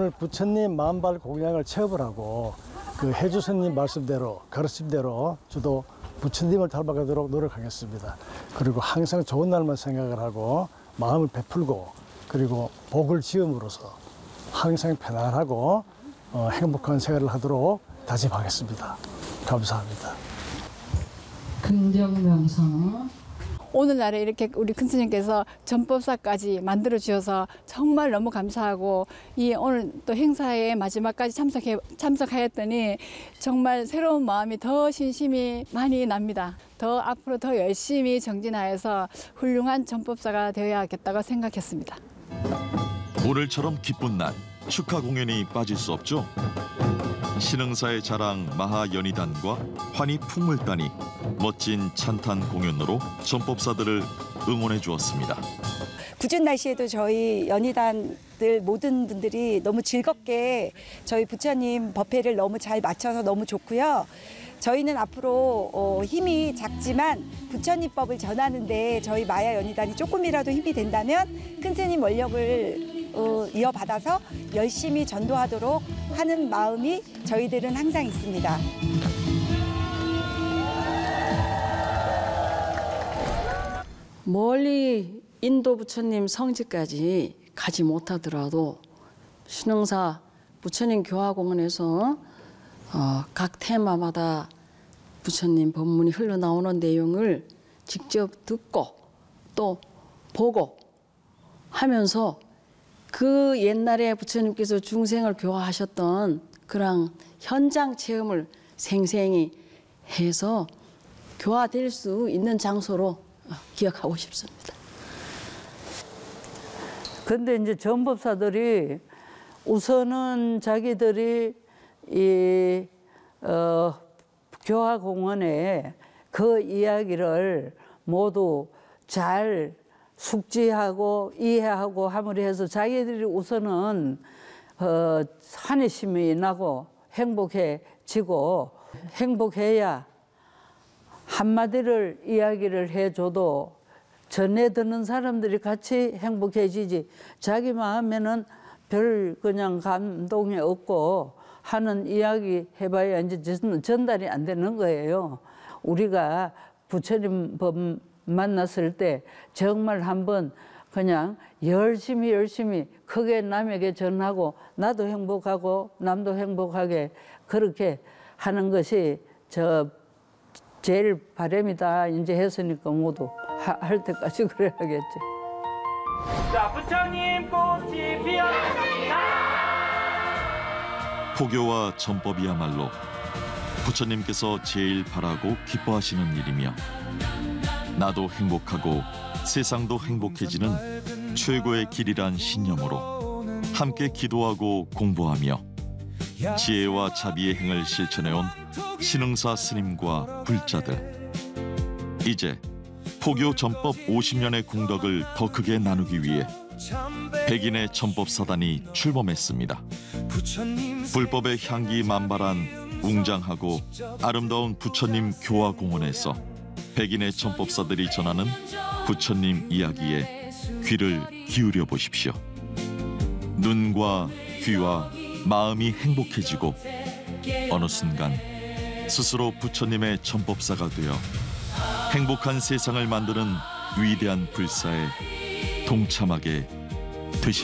오늘 부처님 만발 공양을 체험을 하고 그 해주선님 말씀대로 가르침대로 저도 부처님을 닮아가도록 노력하겠습니다. 그리고 항상 좋은 날만 생각을 하고 마음을 베풀고 그리고 복을 지음으로써 항상 편안하고 행복한 생활을 하도록 다짐하겠습니다. 감사합니다. 긍정명상. 오늘날에 이렇게 우리 큰 스님께서 전법사까지 만들어 주셔서 정말 너무 감사하고 이 오늘 또 행사에 마지막까지 참석하였더니 정말 새로운 마음이 더 신심이 많이 납니다. 더 앞으로 더 열심히 정진하여서 훌륭한 전법사가 되어야겠다고 생각했습니다. 오늘처럼 기쁜 날 축하 공연이 빠질 수 없죠. 신흥사의 자랑 마하연희단과 환희 풍물단이 멋진 찬탄 공연으로 전법사들을 응원해 주었습니다. 궂은 날씨에도 저희 연희단들 모든 분들이 너무 즐겁게 저희 부처님 법회를 너무 잘 마쳐서 너무 좋고요. 저희는 앞으로 힘이 작지만 부처님법을 전하는데 저희 마야 연희단이 조금이라도 힘이 된다면 큰 스님 원력을 이어받아서 열심히 전도하도록 하는 마음이 저희들은 항상 있습니다. 멀리 인도 부처님 성지까지 가지 못하더라도 신흥사 부처님 교화공원에서 각 테마마다 부처님 법문이 흘러나오는 내용을 직접 듣고 또 보고 하면서 그 옛날에 부처님께서 중생을 교화하셨던 그런 현장 체험을 생생히 해서 교화될 수 있는 장소로 기억하고 싶습니다. 근데 이제 전법사들이 우선은 자기들이 이 교화공원에 그 이야기를 모두 잘 숙지하고 이해하고 함으로 해서 자기들이 우선은 환희심이 나고 행복해지고 행복해야 한마디를 이야기를 해줘도 전에 듣는 사람들이 같이 행복해지지 자기 마음에는 별 그냥 감동이 없고 하는 이야기 해봐야 이제 전달이 안 되는 거예요. 우리가 부처님 법 만났을 때 정말 한번 그냥 열심히 크게 남에게 전하고 나도 행복하고 남도 행복하게 그렇게 하는 것이 제일 바람이다 이제 했으니까 모두 할 때까지 그래야겠지. 자, 부처님 꽃이 피었습니다. 포교와 전법이야말로 부처님께서 제일 바라고 기뻐하시는 일이며 나도 행복하고 세상도 행복해지는 최고의 길이란 신념으로 함께 기도하고 공부하며 지혜와 자비의 행을 실천해온 신흥사 스님과 불자들. 이제 포교 전법 50년의 공덕을 더 크게 나누기 위해 백인의 전법사단이 출범했습니다. 불법의 향기 만발한 웅장하고 아름다운 부처님 교화공원에서 백인의 전법사들이 전하는 부처님 이야기에 귀를 기울여 보십시오. 눈과 귀와 마음이 행복해지고 어느 순간 스스로 부처님의 전법사가 되어 행복한 세상을 만드는 위대한 불사에 동참하게 되실